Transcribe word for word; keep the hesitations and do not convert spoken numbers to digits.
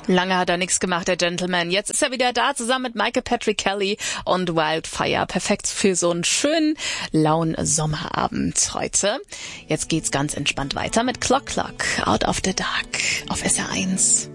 Lange hat er nichts gemacht, der Gentleman. Jetzt ist er wieder da, zusammen mit Michael Patrick Kelly und Wildfire. Perfekt für so einen schönen, lauen Sommerabend heute. Jetzt geht's ganz entspannt weiter mit Clock Clock, Out of the Dark auf S R eins.